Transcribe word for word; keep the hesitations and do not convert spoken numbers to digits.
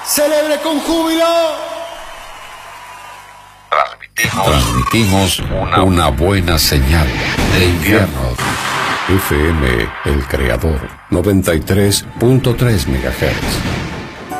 ¡Celebre con júbilo! Transmitimos, Transmitimos una, una buena señal de invierno. F M El Creador, noventa y tres punto tres megahertz.